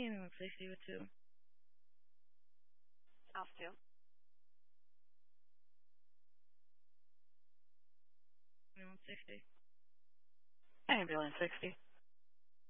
anyone 60 with 2. Off 2. Anyone 60. Ambulance 60.